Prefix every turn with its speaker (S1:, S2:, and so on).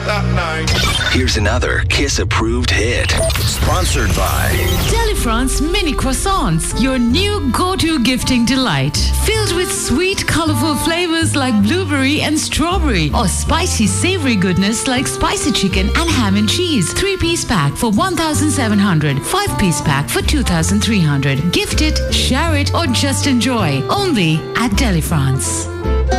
S1: that night.
S2: Here's another Kiss-approved hit. Sponsored by
S3: Delifrance Mini Croissants, your new go-to gifting delight. Filled with sweet, colorful flavors like blueberry and strawberry, or spicy, savory goodness like spicy chicken and ham and cheese. 3-piece pack for 1,700. 5-piece pack for 2,300. Gift it, share it, or just enjoy. Only at Delifrance.